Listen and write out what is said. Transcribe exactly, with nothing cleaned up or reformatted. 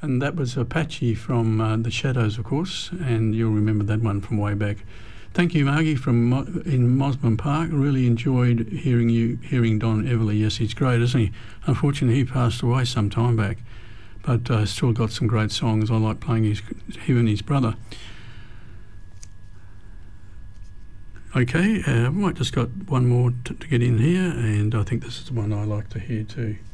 And that was Apache from uh, The Shadows, of course, and you'll remember that one from way back. Thank you, Margie, from Mo- in Mosman Park. Really enjoyed hearing you, hearing Don Everly. Yes, he's great, isn't he? Unfortunately, he passed away some time back, but uh, still got some great songs. I like playing his, him and his brother. Okay, uh, I might just got one more t- to get in here, and I think this is the one I like to hear too.